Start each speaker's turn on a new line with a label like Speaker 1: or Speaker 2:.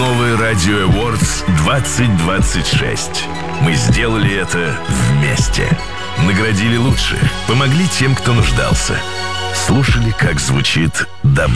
Speaker 1: Новый Radio Awards 2026. Мы сделали это вместе. Наградили лучших, помогли тем, кто нуждался. Слушали, как звучит добро.